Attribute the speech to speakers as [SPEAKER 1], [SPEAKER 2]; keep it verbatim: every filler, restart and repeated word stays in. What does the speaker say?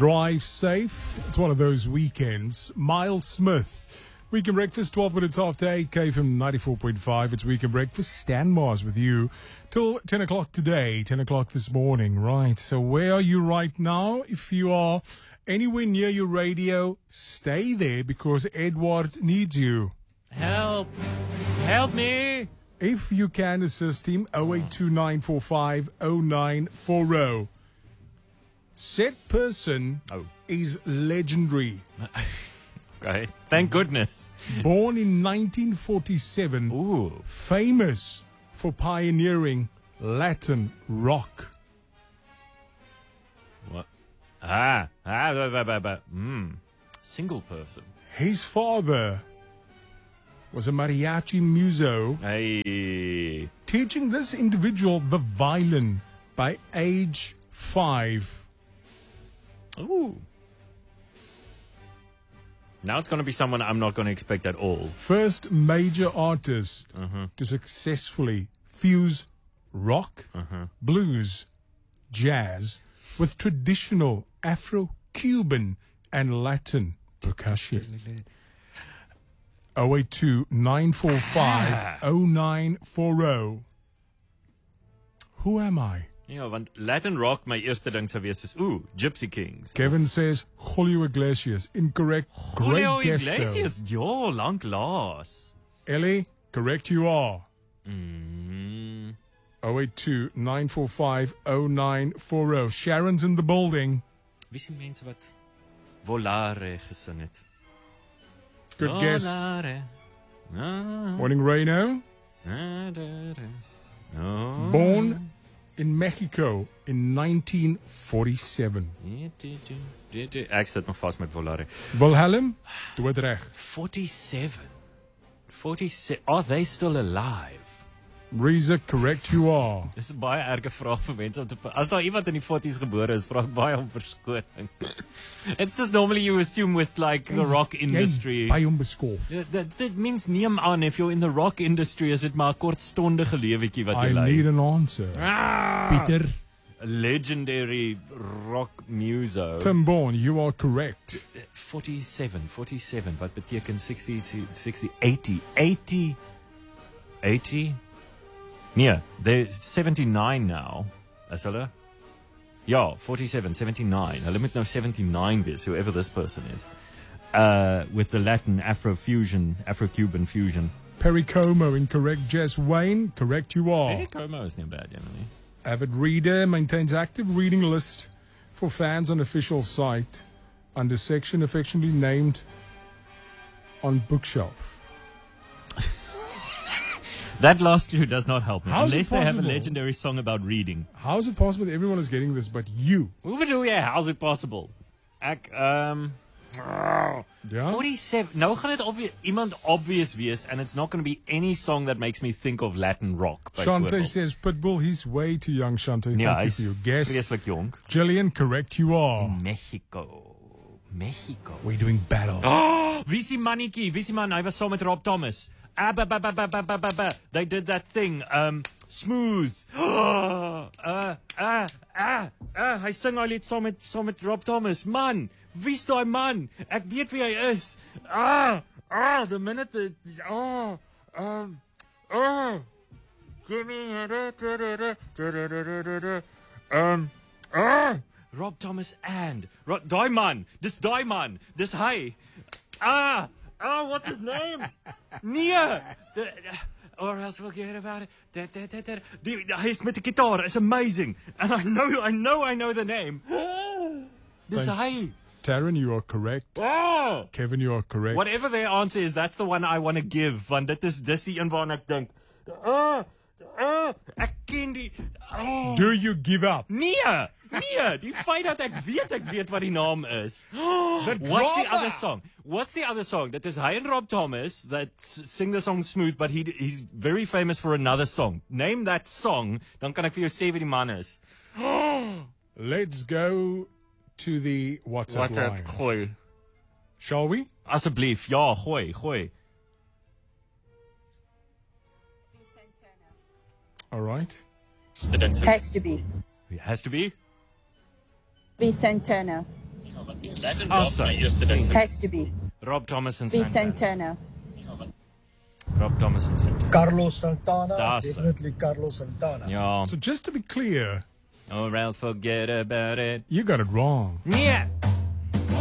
[SPEAKER 1] Drive safe. It's one of those weekends. Miles Smith. Weekend Breakfast, twelve minutes after eight, K F M ninety-four point five. It's Weekend Breakfast. Stan Mars with you till ten o'clock today, ten o'clock this morning. Right. So where are you right now? If you are anywhere near your radio, stay there because Edward needs you.
[SPEAKER 2] Help. Help me.
[SPEAKER 1] If you can assist him, oh eight two nine four five oh nine four oh. Said person
[SPEAKER 2] oh.
[SPEAKER 1] is legendary.
[SPEAKER 2] Okay. Thank goodness.
[SPEAKER 1] Born in nineteen forty-seven.
[SPEAKER 2] Ooh.
[SPEAKER 1] Famous for pioneering Latin rock.
[SPEAKER 2] What? Ah. Ah. Bah, bah, bah, bah. Mm. Single person.
[SPEAKER 1] His father was a mariachi muso.
[SPEAKER 2] Hey.
[SPEAKER 1] Teaching this individual the violin by age five.
[SPEAKER 2] Ooh. Now it's going to be someone I'm not going to expect at all.
[SPEAKER 1] First major artist
[SPEAKER 2] uh-huh.
[SPEAKER 1] to successfully fuse rock,
[SPEAKER 2] uh-huh.
[SPEAKER 1] blues, jazz with traditional Afro-Cuban and Latin percussion. oh eight two nine four five oh nine four oh. Who am I?
[SPEAKER 2] Ja, want Latin rock, my eerste ding sou wees is, ooh, Gypsy Kings.
[SPEAKER 1] Kevin says Julio Iglesias. Incorrect. Great
[SPEAKER 2] Julio
[SPEAKER 1] guess,
[SPEAKER 2] Iglesias, ja, lank laas.
[SPEAKER 1] Ellie, correct you are.
[SPEAKER 2] Mm.
[SPEAKER 1] oh eight two nine four five oh nine four oh. Sharon's in the building.
[SPEAKER 2] Wie is die mense wat Volare gesing het?
[SPEAKER 1] Good guess.
[SPEAKER 2] Volare. Ah.
[SPEAKER 1] Morning, Reno.
[SPEAKER 2] Ah, da, da. Oh.
[SPEAKER 1] Born in Mexico in nineteen forty-seven.
[SPEAKER 2] Ek sit nog vas met Volare.
[SPEAKER 1] Wilhelm, dood reg.
[SPEAKER 2] forty-seven. forty-seven. Are they still alive?
[SPEAKER 1] Reza, correct you are.
[SPEAKER 2] Dis 'n baie erge vraag vir mense om te as daar iemand in die forties gebore is, vra ek baie om verskoning. It's just normally you assume with like the rock industry.
[SPEAKER 1] Baie onbeskof.
[SPEAKER 2] That, that means neem aan if you're in the rock industry is dit maar 'n kortstondige lewetjie wat jy
[SPEAKER 1] I
[SPEAKER 2] lei.
[SPEAKER 1] need an answer.
[SPEAKER 2] Ah,
[SPEAKER 1] Pieter.
[SPEAKER 2] A legendary rock muso.
[SPEAKER 1] Tim Bourne, you are correct.
[SPEAKER 2] forty-seven, forty-seven. Wat beteken sixty, sixty, eighty, eighty, eighty? Nee, they're seventy-nine now. Is hulle? Ja, forty-seven, seventy-nine. Hulle moet nou seventy-nine wees, whoever this person is. Uh, with the Latin Afro-fusion, Afro-Cuban fusion.
[SPEAKER 1] Perry Como, incorrect. Jess Wayne, correct you are.
[SPEAKER 2] Perry Como is not bad, you know.
[SPEAKER 1] Avid reader, maintains active reading list for fans on official site under section affectionately named on bookshelf.
[SPEAKER 2] That last clue does not help me.
[SPEAKER 1] How's
[SPEAKER 2] unless
[SPEAKER 1] it
[SPEAKER 2] they have a
[SPEAKER 1] possible?
[SPEAKER 2] legendary song about reading.
[SPEAKER 1] How is it possible that everyone is getting this but you?
[SPEAKER 2] Hoe bedoel jy, how's it possible? Ek, um...
[SPEAKER 1] Yeah?
[SPEAKER 2] forty-seven. Nou gaan dit obvious, iemand obvious wees, and it's not going to be any song that makes me think of Latin rock.
[SPEAKER 1] Shante says, Pitbull, he's way too young, Shante. Thank
[SPEAKER 2] Ja,
[SPEAKER 1] you for your guess.
[SPEAKER 2] vreeslik jonk.
[SPEAKER 1] Gillian, correct you are.
[SPEAKER 2] Mexico. Mexico.
[SPEAKER 1] We're doing battle.
[SPEAKER 2] Oh, wie is die mannetjie? Wie is die man? Hy was saam met Rob Thomas. Ah, ba, ba, ba, ba, ba, ba, ba, ba. They did that thing. Um, smooth. Ah, ah, ah, ah, ah. Hy sing al iets saam met saam met Rob Thomas. Man, wie's daai man? Ek weet wie hy is. Ah, ah, the minute the ah, um, ah. Give me a um, ah. Rob Thomas and Ro daai man. Dis daai man. Dis hy. Ah. Oh, what's his name? Nee. The, or else we'll get about it. Da, da, da, da. Die, hy met die gitaar. It's amazing. And I know, I know, I know the name. Dis hy.
[SPEAKER 1] Taryn, you are correct.
[SPEAKER 2] Oh!
[SPEAKER 1] Kevin, you are correct.
[SPEAKER 2] Whatever their answer is, that's the one I want to give. Want dit is dis die een waarna ek dink. Ah! Ah! Ek ken die. Oh.
[SPEAKER 1] Do you give up?
[SPEAKER 2] Nee. Nee, die feit dat ek weet ek weet wat die naam is.
[SPEAKER 1] The
[SPEAKER 2] What's the
[SPEAKER 1] drama.
[SPEAKER 2] other song? What's the other song? That is hy and Rob Thomas that s- sing the song Smooth, but he he's very famous for another song. Name that song, dan kan ek vir jou sê wie die man is.
[SPEAKER 1] Let's go to the WhatsApp,
[SPEAKER 2] WhatsApp
[SPEAKER 1] line.
[SPEAKER 2] gooi.
[SPEAKER 1] Shall we?
[SPEAKER 2] Asseblief, ja, gooi, gooi.
[SPEAKER 1] All right.
[SPEAKER 3] Has to be.
[SPEAKER 2] It has to be.
[SPEAKER 3] Vicentano.
[SPEAKER 2] Oh, sorry. Sing.
[SPEAKER 3] Has to be.
[SPEAKER 2] Rob Thomas and
[SPEAKER 3] Be
[SPEAKER 2] Santana.
[SPEAKER 3] Santana.
[SPEAKER 2] Rob Thomas and Santana.
[SPEAKER 4] Carlos Santana,
[SPEAKER 2] That's-
[SPEAKER 4] definitely Carlos Santana.
[SPEAKER 2] Ja.
[SPEAKER 1] So just to be clear,
[SPEAKER 2] Or else forget about it.
[SPEAKER 1] you got it wrong.
[SPEAKER 2] Yeah.